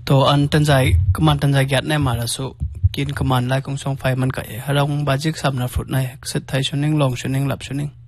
to an tan jai kaman tan jai gyat nai mara su kin kaman lai kong song phai man kai harong bajik sam na fruit nai sit thai chuning long chuning lap chuning